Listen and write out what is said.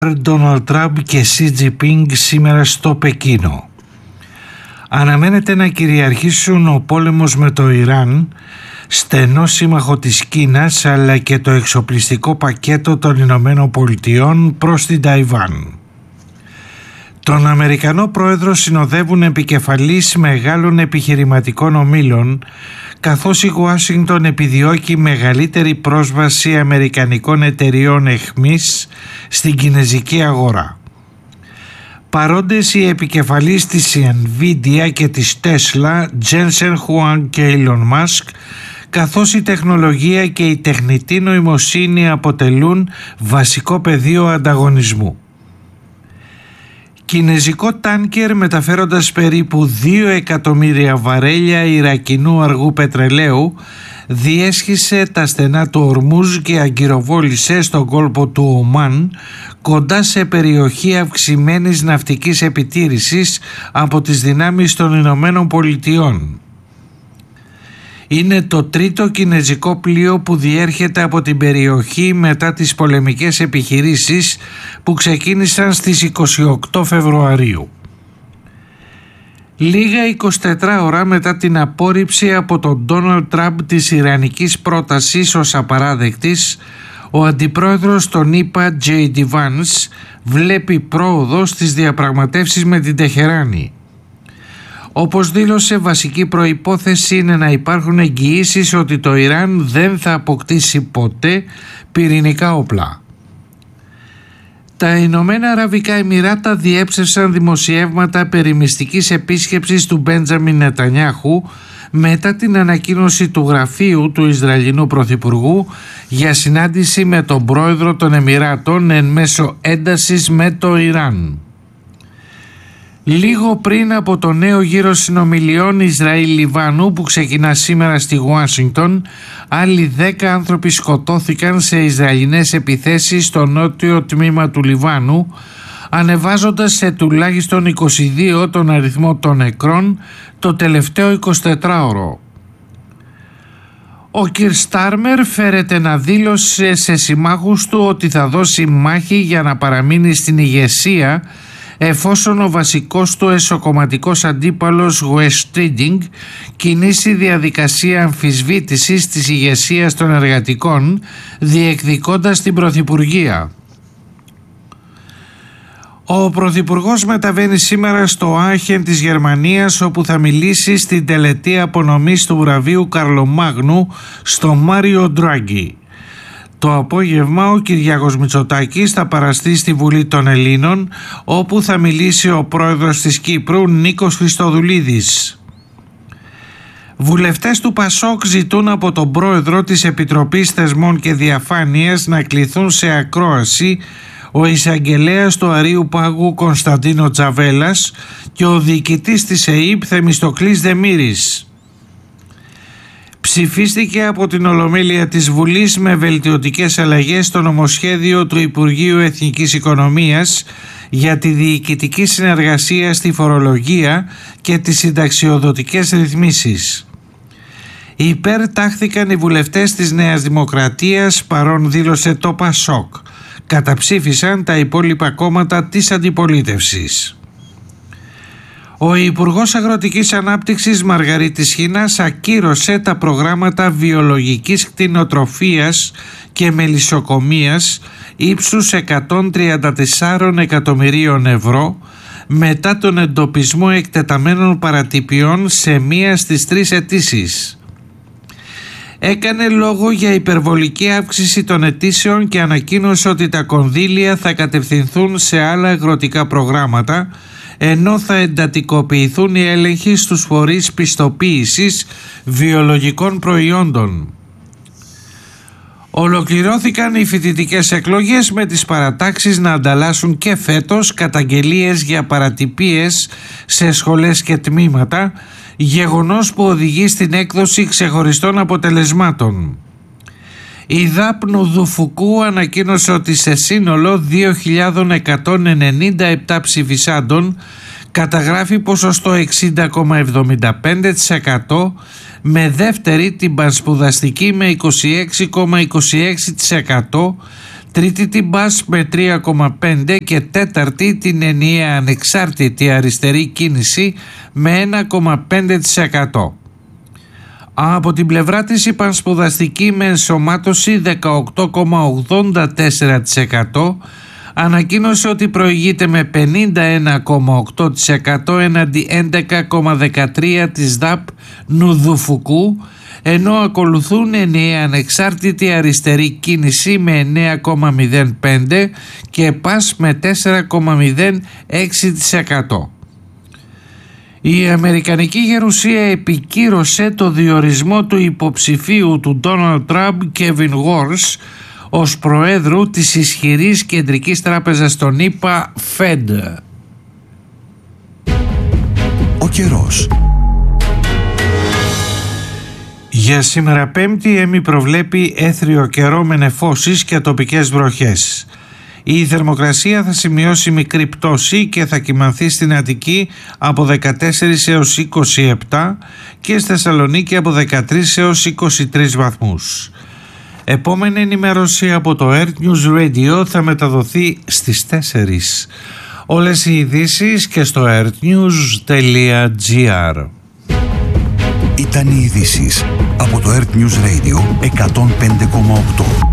Ντόναλντ Τραμπ και Σι Τζινπίνγκ σήμερα στο Πεκίνο. Αναμένεται να κυριαρχήσουν ο πόλεμος με το Ιράν, στενό σύμμαχο της Κίνας, αλλά και το εξοπλιστικό πακέτο των Ηνωμένων Πολιτειών προς την Ταϊβάν. Τον Αμερικανό πρόεδρο συνοδεύουν επικεφαλείς μεγάλων επιχειρηματικών ομίλων, καθώς η Ουάσιγκτον επιδιώκει μεγαλύτερη πρόσβαση αμερικανικών εταιριών εχμής στην κινεζική αγορά. Παρόντες οι επικεφαλείς της Nvidia και της Tesla, Jensen Huang και Elon Musk, καθώς η τεχνολογία και η τεχνητή νοημοσύνη αποτελούν βασικό πεδίο ανταγωνισμού. Κινεζικό τάνκερ μεταφέροντας περίπου 2 εκατομμύρια βαρέλια Ιρακινού αργού πετρελαίου διέσχισε τα στενά του Ορμούζ και αγκυροβόλησε στον κόλπο του Ομάν, κοντά σε περιοχή αυξημένης ναυτικής επιτήρησης από τις δυνάμεις των Ηνωμένων Πολιτειών. Είναι το τρίτο κινεζικό πλοίο που διέρχεται από την περιοχή μετά τις πολεμικές επιχειρήσεις που ξεκίνησαν στις 28 Φεβρουαρίου. Λίγα 24 ώρα μετά την απόρριψη από τον Ντόναλντ Τραμπ της ιρανικής πρότασης ως απαράδεκτης, ο αντιπρόεδρος των ΗΠΑ J.D. Vance βλέπει πρόοδο στις διαπραγματεύσεις με την Τεχεράνη. Όπως δήλωσε, βασική προϋπόθεση είναι να υπάρχουν εγγυήσεις ότι το Ιράν δεν θα αποκτήσει ποτέ πυρηνικά όπλα. Τα Ηνωμένα Αραβικά Εμιράτα διέψευσαν δημοσιεύματα περί μυστικής επίσκεψης του Μπέντζαμιν Νετανιάχου μετά την ανακοίνωση του γραφείου του Ισραηλινού Πρωθυπουργού για συνάντηση με τον πρόεδρο των Εμιράτων εν μέσω έντασης με το Ιράν. Λίγο πριν από το νέο γύρο συνομιλιών Ισραήλ-Λιβάνου που ξεκινά σήμερα στη Ουάσιγκτον, άλλοι 10 άνθρωποι σκοτώθηκαν σε Ισραηλινές επιθέσεις στο νότιο τμήμα του Λιβάνου, ανεβάζοντας σε τουλάχιστον 22 τον αριθμό των νεκρών το τελευταίο 24ωρο. Ο Κιρ Στάρμερ φέρεται να δήλωσε σε συμμάχους του ότι θα δώσει μάχη για να παραμείνει στην ηγεσία εφόσον ο βασικός του εσωκομματικός αντίπαλος Wes Streeting κινήσει διαδικασία αμφισβήτησης της ηγεσίας των εργατικών, διεκδικώντας την πρωθυπουργία. Ο πρωθυπουργός μεταβαίνει σήμερα στο Άχεν της Γερμανίας, όπου θα μιλήσει στην τελετή απονομής του βραβείου Καρλομάγνου στο Μάριο Ντράγκη. Το απόγευμα ο Κυριάκος Μητσοτάκης θα παραστεί στη Βουλή των Ελλήνων, όπου θα μιλήσει ο πρόεδρος της Κύπρου Νίκος Χριστοδουλίδης. Βουλευτές του Πασόκ ζητούν από τον πρόεδρο της Επιτροπής Θεσμών και Διαφάνειας να κληθούν σε ακρόαση ο εισαγγελέας του Αρείου Πάγου Κωνσταντίνο Τζαβέλας και ο διοικητής της ΕΥΠ Θεμιστοκλής Δεμήρης. Ψηφίστηκε από την Ολομέλεια της Βουλής με βελτιωτικές αλλαγές στο νομοσχέδιο του Υπουργείου Εθνικής Οικονομίας για τη διοικητική συνεργασία στη φορολογία και τις συνταξιοδοτικές ρυθμίσεις. Υπέρ τάχθηκαν οι βουλευτές της Νέας Δημοκρατίας, παρόν δήλωσε το Πασόκ. Καταψήφισαν τα υπόλοιπα κόμματα της αντιπολίτευσης. Ο Υπουργός Αγροτικής Ανάπτυξης Μαργαρίτης Χίνας ακύρωσε τα προγράμματα βιολογικής κτηνοτροφίας και μελισσοκομείας ύψους 134 εκατομμυρίων ευρώ μετά τον εντοπισμό εκτεταμένων παρατυπιών σε μία στις 3 αιτήσεις. Έκανε λόγο για υπερβολική αύξηση των αιτήσεων και ανακοίνωσε ότι τα κονδύλια θα κατευθυνθούν σε άλλα αγροτικά προγράμματα, ενώ θα εντατικοποιηθούν οι έλεγχοι στους φορείς πιστοποίησης βιολογικών προϊόντων. Ολοκληρώθηκαν οι φοιτητικές εκλογές με τις παρατάξεις να ανταλλάσσουν και φέτος καταγγελίες για παρατυπίες σε σχολές και τμήματα, γεγονός που οδηγεί στην έκδοση ξεχωριστών αποτελεσμάτων. Η ΔΑΠ Νουδουφουκού ανακοίνωσε ότι σε σύνολο 2.197 ψηφισάντων καταγράφει ποσοστό 60,75%, με δεύτερη την πανσπουδαστική με 26,26%, τρίτη την ΠΑΣ με 3,5% και τέταρτη την ενιαία ανεξάρτητη αριστερή κίνηση με 1,5%. Από την πλευρά της η πανσπουδαστική με ενσωμάτωση 18,84% ανακοίνωσε ότι προηγείται με 51,8% έναντι 11,13% της ΔΑΠ Νουδουφουκού, ενώ ακολουθούν ενιαία ανεξάρτητη αριστερή κίνηση με 9,05% και ΠΑΣ με 4,06%. Η Αμερικανική Γερουσία επικύρωσε το διορισμό του υποψηφίου του Ντόναλντ Τραμπ, Κέβιν Γόρς, ως προέδρου της ισχυρής κεντρικής τράπεζας των ΗΠΑ, Fed. Ο καιρός. Για σήμερα Πέμπτη η ΕΜΗ προβλέπει έθριο καιρό με νεφώσεις και τοπικές βροχές. Η θερμοκρασία θα σημειώσει μικρή πτώση και θα κυμανθεί στην Αττική από 14 έως 27 και στη Θεσσαλονίκη από 13 έως 23 βαθμούς. Επόμενη ενημέρωση από το Earth News Radio θα μεταδοθεί στις 4. Όλες οι ειδήσεις και στο earthnews.gr. Ήταν οι ειδήσεις από το Earth News Radio 105,8.